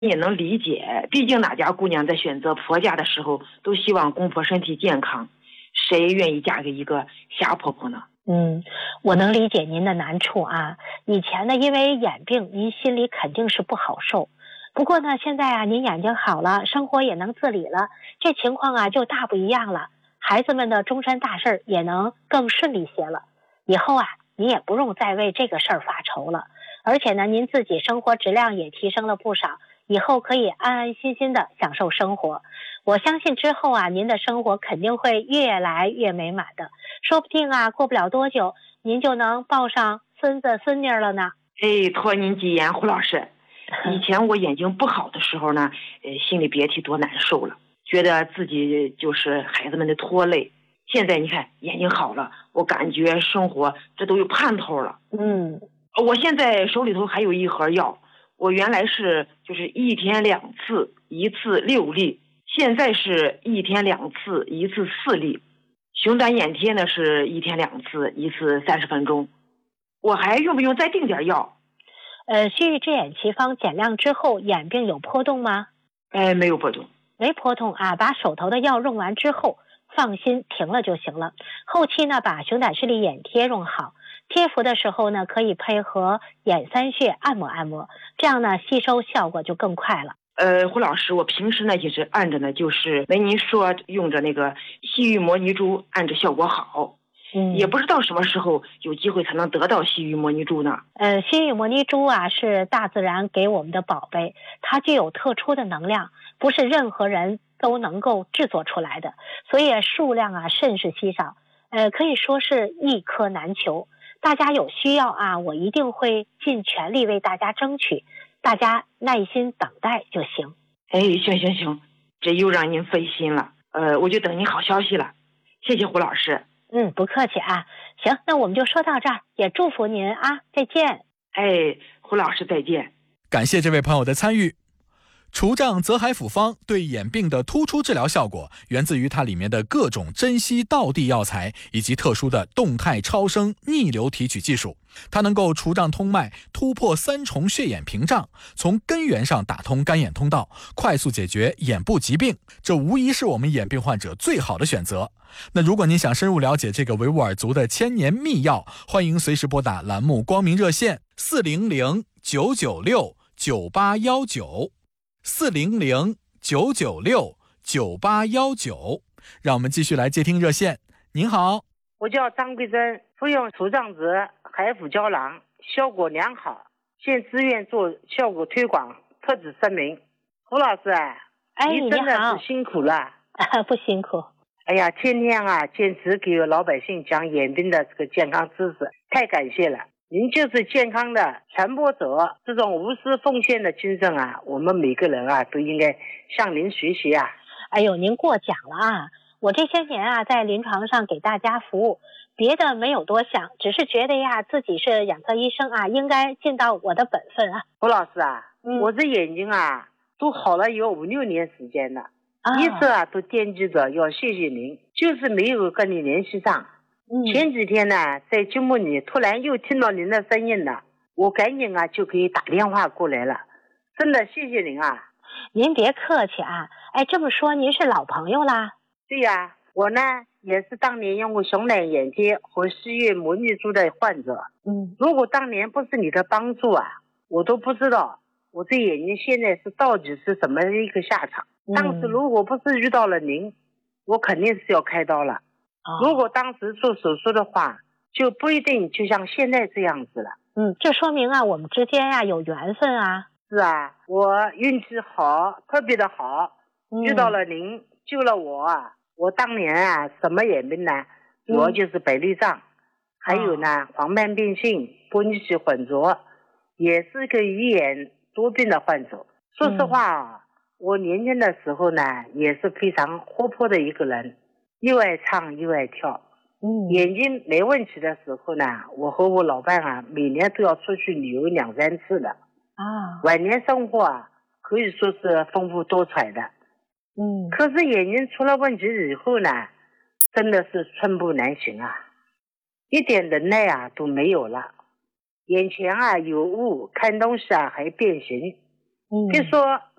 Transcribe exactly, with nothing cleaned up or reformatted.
也能理解，毕竟哪家姑娘在选择婆家的时候都希望公婆身体健康，谁愿意嫁给一个瞎婆婆呢？ 嗯，我能理解您的难处啊。以前呢，因为眼病，您心里肯定是不好受。不过呢，现在啊，您眼睛好了，生活也能自理了，这情况啊就大不一样了。孩子们的终身大事也能更顺利些了。以后啊，您也不用再为这个事儿发愁了。而且呢，您自己生活质量也提升了不少，以后可以安安心心的享受生活。我相信之后啊，您的生活肯定会越来越美满的，说不定啊，过不了多久，您就能抱上孙子孙女了呢。 哎，托您吉言，胡老师。以前我眼睛不好的时候呢，呃，心里别提多难受了，觉得自己就是孩子们的拖累。现在你看眼睛好了，我感觉生活这都有盼头了。 嗯， 我现在手里头还有一盒药，我原来是就是一天两次，一次六粒，现在是一天两次，一次四粒。熊胆眼贴呢是一天两次，一次三十分钟。我还用不用再订点药？ 呃，西域之眼奇方减量之后，眼病有波动吗？ 哎，没有波动。 没波动啊，把手头的药用完之后，放心停了就行了。后期呢，把熊胆视力眼贴用好。贴服的时候呢，可以配合眼三穴按摩按摩，这样呢吸收效果就更快了。 呃，胡老师，我平时呢也是按着呢，就是没您说用着那个西域摩尼珠，按着效果好。 嗯， 也不知道什么时候有机会才能得到西域摩尼珠呢？ 呃，西域摩尼珠啊是大自然给我们的宝贝，它具有特殊的能量，不是任何人都能够制作出来的，所以数量啊甚是稀少，呃，可以说是一颗难求。大家有需要啊，我一定会尽全力为大家争取，大家耐心等待就行。 哎，行行行，这又让您费心了，呃，我就等您好消息了，谢谢胡老师。 嗯，不客气啊。行，那我们就说到这儿，也祝福您啊，再见。 哎，胡老师再见。 感谢这位朋友的参与。除障泽海辅方对眼病的突出治疗效果，源自于它里面的各种珍稀道地药材以及特殊的动态超声逆流提取技术。它能够除障通脉，突破三重血眼屏障，从根源上打通干眼通道，快速解决眼部疾病。这无疑是我们眼病患者最好的选择。那如果您想深入了解这个维吾尔族的千年秘药，欢迎随时拨打栏目光明热线四零零九九六九八幺九。四零零九九六九八幺九，让我们继续来接听热线。您好， 我叫张桂珍，服用除障泽海辅胶囊，效果良好，现自愿做效果推广，特此声明。胡老师啊， 哎， 你真的是辛苦了。 啊，不辛苦。 哎呀，天天啊，坚持给老百姓讲眼病的这个健康知识，太感谢了。您就是健康的传播者，这种无私奉献的精神啊，我们每个人啊都应该向您学习啊。 哎呦，您过奖了啊！我这些年啊，在临床上给大家服务，别的没有多想，只是觉得呀，自己是眼科医生啊，应该尽到我的本分啊。 胡老师啊， 嗯、 我这眼睛啊都好了有五六年时间了， 啊、 一直啊都惦记着要谢谢您，就是没有跟你联系上。 嗯、 前几天呢，在节目里突然又听到您的声音了，我赶紧啊就给打电话过来了，真的谢谢您啊。 您别客气啊，哎，这么说您是老朋友啦？ 对呀、啊，我呢也是当年用过熊胆眼贴和西域摩尼珠的患者。 嗯， 如果当年不是你的帮助啊，我都不知道我这眼睛现在是到底是什么一个下场。 嗯、 当时如果不是遇到了您，我肯定是要开刀了。 哦、 如果当时做手术的话，就不一定就像现在这样子了。 嗯，这说明啊，我们之间啊有缘分啊。 是啊，我运气好，特别的好， 嗯、 遇到了您，救了我啊。我当年啊，什么眼病呢？主要就是白内障，嗯、还有呢，黄斑变性、玻璃体混浊，也是个一眼多病的患者。说实话啊，嗯、我年轻的时候呢，也是非常活泼的一个人，又爱唱又爱跳。 嗯， 眼睛没问题的时候呢，我和我老伴啊，每年都要出去旅游两三次的。 啊， 晚年生活啊，可以说是丰富多彩的。 嗯， 可是眼睛出了问题以后呢，真的是寸步难行啊，一点能耐啊都没有了。眼前啊有雾，看东西啊还变形， 嗯， 比如说